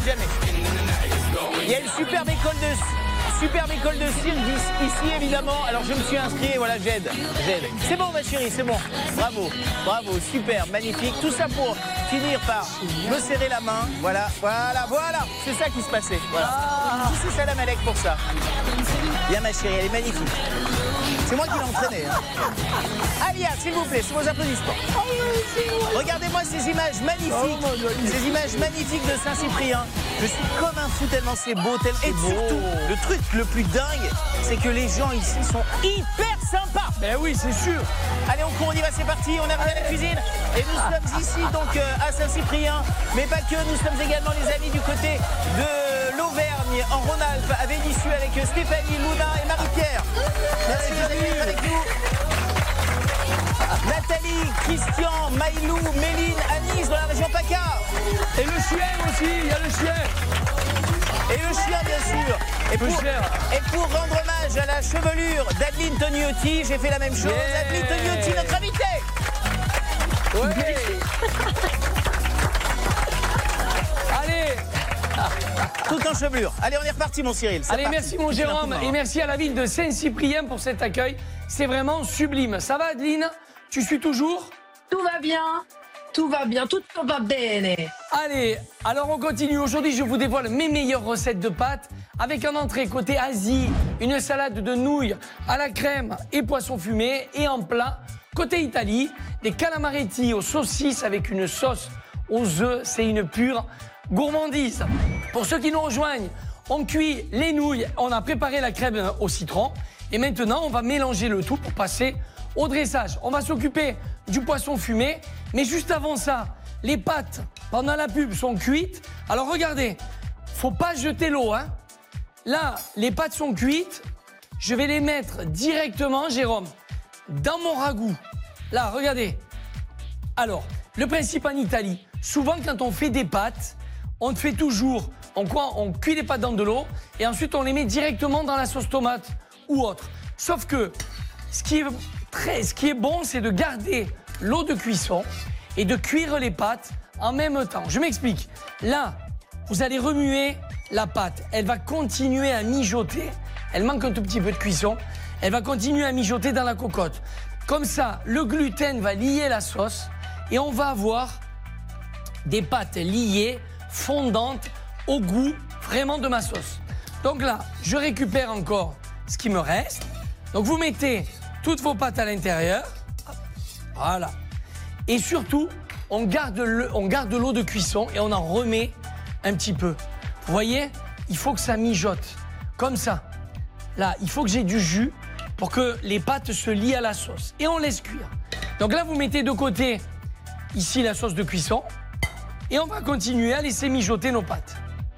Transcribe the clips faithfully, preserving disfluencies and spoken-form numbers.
n'arrête jamais. Il y a une superbe école de... Superbe école de cirque ici, évidemment. Alors, je me suis inscrit et voilà, j'aide. J'aide. C'est bon, ma chérie, c'est bon. Bravo, bravo, super, magnifique. Tout ça pour finir par me serrer la main. Voilà, voilà, voilà. C'est ça qui se passait. Voilà. Ah. Ici, Salam Alek pour ça. Bien, ma chérie, elle est magnifique. C'est moi qui l'ai entraînée. Hein. Alia, s'il vous plaît, sous vos applaudissements. Regardez-moi ces images magnifiques. Ces images magnifiques de Saint-Cyprien. Je suis comme un fou tellement c'est beau. Tellement... Et surtout, le truc le plus dingue, c'est que les gens ici sont hyper sympas. Ben oui, c'est sûr. Allez, on court, on y va, c'est parti. On arrive à la cuisine. Et nous sommes ici, donc, euh, à Saint-Cyprien. Mais pas que, nous sommes également, les amis, du côté de l'Auvergne, en Rhône-Alpes, à Vénissieux, avec Stéphanie, Luna et Marie-Pierre. Merci d'être avec nous. Nathalie, Christian, Maïlou, Méline, Anis, dans la région PACA. Et le chien aussi, il y a le chien. Et le chien, bien sûr. Et pour, et pour rendre hommage à la chevelure d'Adeline Togniotti, j'ai fait la même chose. Yeah. Adeline Togniotti, notre invitée. Ouais. Allez. Tout en chevelure. Allez, on est reparti, mon Cyril. Allez, parti. merci, mon Jérôme. Et merci à la ville de Saint-Cyprien pour cet accueil. C'est vraiment sublime. Ça va, Adeline? Tu suis toujours? Tout va bien. Tout va bien, tout va bene. Allez, alors on continue. Aujourd'hui, je vous dévoile mes meilleures recettes de pâtes avec un entrée côté Asie, une salade de nouilles à la crème et poisson fumé. Et en plat, côté Italie, des calamaretti aux saucisses avec une sauce aux œufs. C'est une pure gourmandise. Pour ceux qui nous rejoignent, on cuit les nouilles, on a préparé la crème au citron. Et maintenant, on va mélanger le tout pour passer au dressage. On va s'occuper du poisson fumé. Mais juste avant ça, les pâtes, pendant la pub, sont cuites. Alors regardez, faut pas jeter l'eau, hein. Là, les pâtes sont cuites. Je vais les mettre directement, Jérôme, dans mon ragoût. Là, regardez. Alors, le principe en Italie, souvent quand on fait des pâtes, on fait toujours, on, quoi, on cuit les pâtes dans de l'eau et ensuite on les met directement dans la sauce tomate ou autre. Sauf que ce qui est, très, ce qui est bon, c'est de garder l'eau de cuisson et de cuire les pâtes en même temps. Je m'explique. Là, vous allez remuer la pâte. Elle va continuer à mijoter. Elle manque un tout petit peu de cuisson. Elle va continuer à mijoter dans la cocotte. Comme ça, le gluten va lier la sauce et on va avoir des pâtes liées, fondantes, au goût vraiment de ma sauce. Donc là, je récupère encore ce qui me reste. Donc vous mettez toutes vos pâtes à l'intérieur. Voilà. Et surtout, on garde, le, on garde l'eau de cuisson et on en remet un petit peu. Vous voyez, il faut que ça mijote. Comme ça. Là, il faut que j'ai du jus pour que les pâtes se lient à la sauce. Et on laisse cuire. Donc là, vous mettez de côté, ici, la sauce de cuisson. Et on va continuer à laisser mijoter nos pâtes.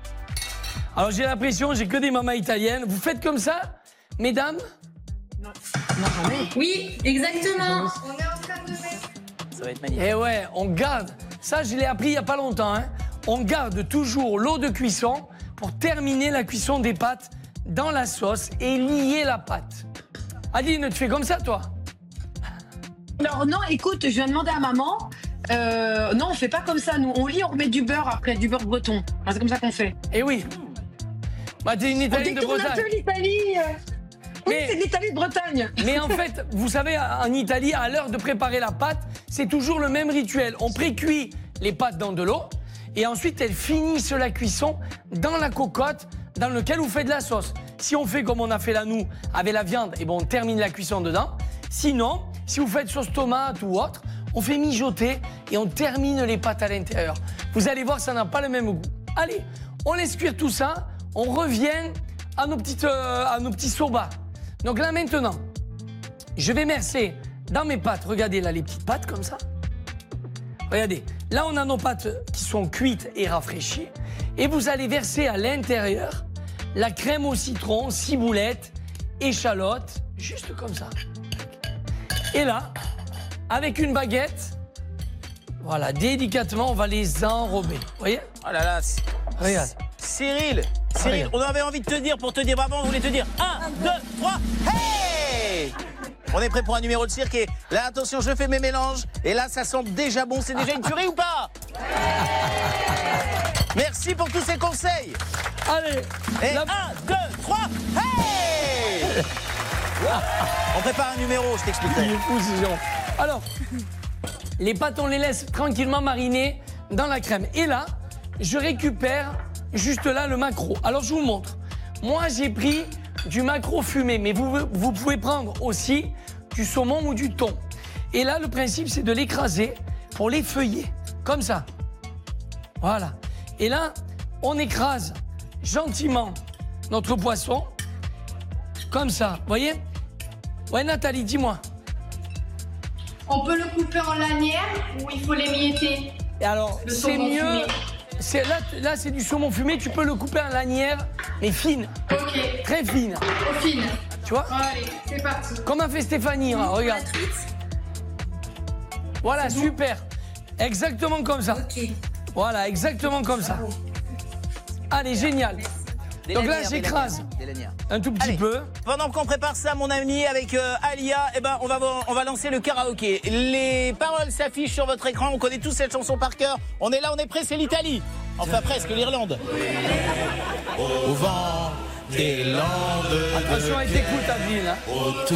Alors, j'ai l'impression, j'ai que des mamans italiennes. Vous faites comme ça, mesdames? Non. Oui, exactement. On est en train de mettre. Ça va être magnifique. Eh ouais, on garde. Ça, je l'ai appris il n'y a pas longtemps. Hein. On garde toujours l'eau de cuisson pour terminer la cuisson des pâtes dans la sauce et lier la pâte. Adeline, tu fais comme ça, toi? Alors non, écoute, je viens demander à maman. Euh, non, on fait pas comme ça. Nous, on lit, on remet du beurre après, du beurre breton. Enfin, c'est comme ça qu'on fait. Eh oui. Bah, t'es une Italienne de Bretagne. On Bretagne. un peu l'Italie. Oui, Mais- c'est l'Italie de Bretagne. Mais en fait, vous savez, en Italie, à l'heure de préparer la pâte, c'est toujours le même rituel. On précuit les pâtes dans de l'eau et ensuite elles finissent la cuisson dans la cocotte dans laquelle vous faites de la sauce. Si on fait comme on a fait là, nous, avec la viande, et bon, on termine la cuisson dedans. Sinon, si vous faites sauce tomate ou autre, on fait mijoter et on termine les pâtes à l'intérieur. Vous allez voir, ça n'a pas le même goût. Allez, on laisse cuire tout ça. On revient à nos, petites, euh, à nos petits soba. Donc là, maintenant, je vais verser dans mes pâtes. Regardez là, les petites pâtes comme ça. Regardez, là, on a nos pâtes qui sont cuites et rafraîchies. Et vous allez verser à l'intérieur la crème au citron, ciboulette, échalote, juste comme ça. Et là, avec une baguette, voilà, délicatement, on va les enrober. Vous voyez? Oh là là. c- Regarde. Cyril, Cyril, Regarde. on avait envie de te dire, pour te dire bravo, on voulait te dire un, deux, trois, hey! On est prêt pour un numéro de cirque et là, attention, je fais mes mélanges. Et là, ça sent déjà bon. C'est déjà une tuerie ou pas? Merci pour tous ces conseils. Allez. Et la... un, deux, trois, hey. On prépare un numéro, je t'expliquerai. Il est fou, ce genre. Alors, les pâtes, on les laisse tranquillement mariner dans la crème. Et là, je récupère juste là le maquereau. Alors, je vous montre. Moi, j'ai pris du maquereau fumé, mais vous, vous pouvez prendre aussi du saumon ou du thon. Et là, le principe, c'est de l'écraser pour l'effeuiller, comme ça. Voilà. Et là, on écrase gentiment notre poisson, comme ça. Vous voyez? Ouais, Nathalie, dis-moi. On peut le couper en lanières ou il faut l'émietter? Et alors, Le c'est saumon mieux. fumé. C'est là, là c'est du saumon fumé. Tu peux le couper en lanières, mais fine, Ok, très fine. au fine. Tu vois? Allez, c'est parti. Comme a fait Stéphanie, hein, regarde. Voilà, super. Exactement comme ça. Ok. Voilà, exactement comme ça. Allez, génial. Des Donc là, lanières, des j'écrase lanières, des lanières. un tout petit Allez. peu. Pendant qu'on prépare ça, mon ami, avec euh, Alia, eh ben, on va, on va lancer le karaoké. Les paroles s'affichent sur votre écran. On connaît tous cette chanson par cœur. On est là, on est prêt, c'est l'Italie. Enfin, presque, l'Irlande. Au vent des landes. Attention avec tes coups, Adeline. Hein.